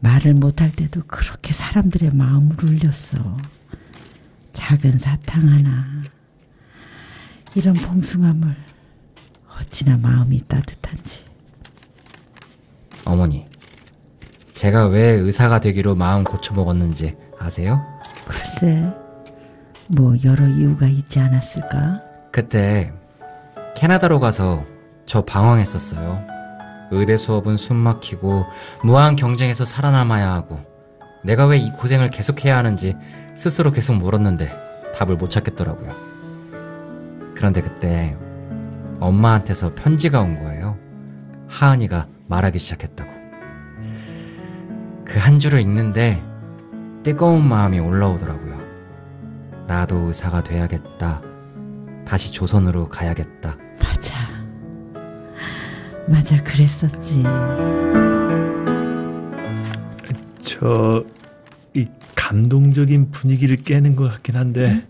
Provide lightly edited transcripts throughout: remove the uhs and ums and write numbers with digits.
말을 못할 때도 그렇게 사람들의 마음을 울렸어. 작은 사탕 하나. 이런 봉숭아물 어찌나 마음이 따뜻한지. 어머니, 제가 왜 의사가 되기로 마음 고쳐먹었는지 아세요? 글쎄, 뭐 여러 이유가 있지 않았을까? 그때 캐나다로 가서 저 방황했었어요. 의대 수업은 숨 막히고 무한 경쟁에서 살아남아야 하고 내가 왜 이 고생을 계속해야 하는지 스스로 계속 물었는데 답을 못 찾겠더라고요. 그런데 그때 엄마한테서 편지가 온 거예요. 하은이가 말하기 시작했다고. 그 한 줄을 읽는데 뜨거운 마음이 올라오더라고요. 나도 의사가 돼야겠다. 다시 조선으로 가야겠다. 맞아, 그랬었지. 이 감동적인 분위기를 깨는 것 같긴 한데,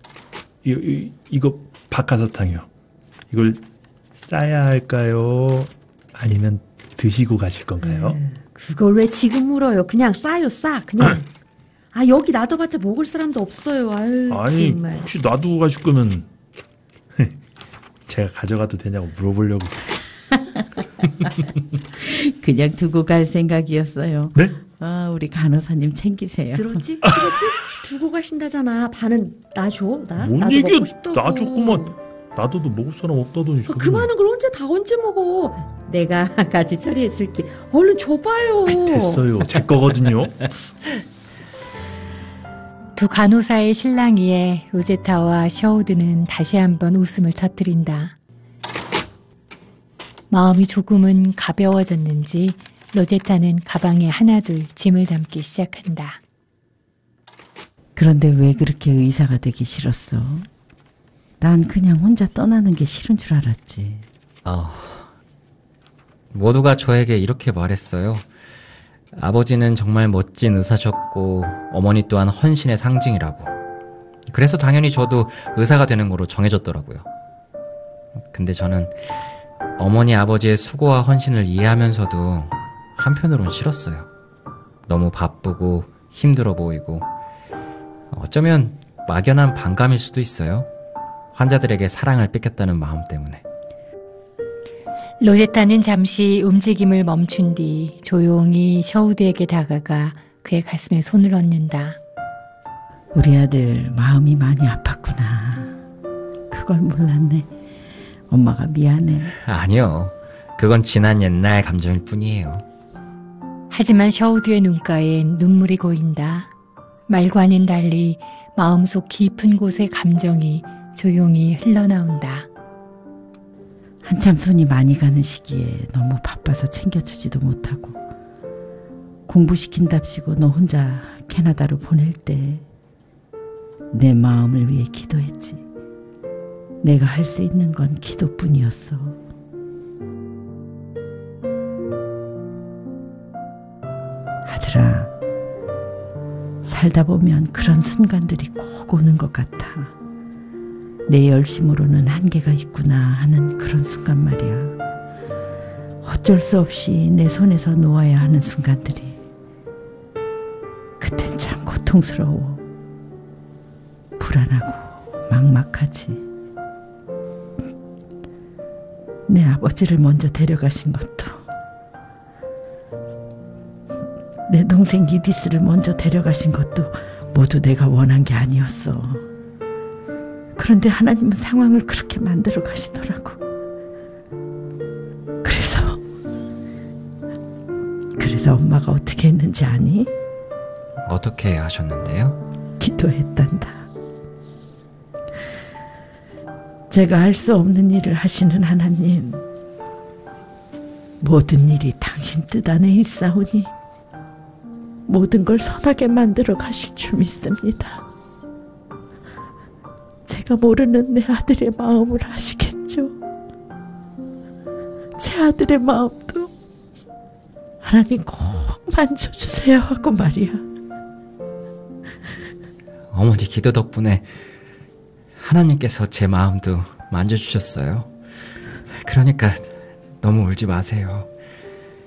이거 박하사탕이요. 이걸 싸야 할까요? 아니면 드시고 가실 건가요? 그걸 왜 지금 물어요? 그냥 싸요, 싸. 그냥. 여기 놔둬봤자 먹을 사람도 없어요. 아니, 정말. 혹시 놔두고 가실 거면 제가 가져가도 되냐고 물어보려고. 그냥 두고 갈 생각이었어요. 네? 우리 간호사님 챙기세요. 들었지? 두고 가신다잖아. 반은 나 줘. 뭔 나도 얘기야? 먹고 싶다고. 나 줬구만. 놔둬도 먹을 사람 없다더니. 그 많은 걸 언제 먹어. 내가 같이 처리해 줄게. 얼른 줘봐요. 됐어요. 제 거거든요. 두 간호사의 실랑이에 로제타와 셔우드는 다시 한번 웃음을 터뜨린다. 마음이 조금은 가벼워졌는지 로제타는 가방에 하나둘 짐을 담기 시작한다. 그런데 왜 그렇게 의사가 되기 싫었어? 난 그냥 혼자 떠나는 게 싫은 줄 알았지. 모두가 저에게 이렇게 말했어요. 아버지는 정말 멋진 의사셨고 어머니 또한 헌신의 상징이라고. 그래서 당연히 저도 의사가 되는 거로 정해졌더라고요. 근데 저는 어머니 아버지의 수고와 헌신을 이해하면서도 한편으론 싫었어요. 너무 바쁘고 힘들어 보이고 어쩌면 막연한 반감일 수도 있어요. 환자들에게 사랑을 뺏겼다는 마음 때문에. 로제타는 잠시 움직임을 멈춘 뒤 조용히 셔우드에게 다가가 그의 가슴에 손을 얹는다. 우리 아들 마음이 많이 아팠구나. 그걸 몰랐네. 엄마가 미안해. 아니요. 그건 지난 옛날 감정일 뿐이에요. 하지만 셔우드의 눈가엔 눈물이 고인다. 말과는 달리 마음속 깊은 곳의 감정이 조용히 흘러나온다. 한참 손이 많이 가는 시기에 너무 바빠서 챙겨주지도 못하고 공부시킨답시고 너 혼자 캐나다로 보낼 때 내 마음을 위해 기도했지. 내가 할 수 있는 건 기도뿐이었어. 아들아, 살다 보면 그런 순간들이 꼭 오는 것 같아. 내 열심으로는 한계가 있구나 하는 그런 순간 말이야. 어쩔 수 없이 내 손에서 놓아야 하는 순간들이. 그땐 참 고통스러워. 불안하고 막막하지. 내 아버지를 먼저 데려가신 것도, 내 동생 이디스를 먼저 데려가신 것도 모두 내가 원한 게 아니었어. 그런데 하나님은 상황을 그렇게 만들어 가시더라고. 그래서 엄마가 어떻게 했는지 아니? 어떻게 하셨는데요? 기도했단다. 제가 할 수 없는 일을 하시는 하나님, 모든 일이 당신 뜻 안에 있사오니 모든 걸 선하게 만들어 가실 줄 믿습니다. 제가 모르는 내 아들의 마음을 아시겠죠? 제 아들의 마음도 하나님 꼭 만져주세요 하고 말이야. 어머니 기도 덕분에 하나님께서 제 마음도 만져주셨어요. 그러니까 너무 울지 마세요.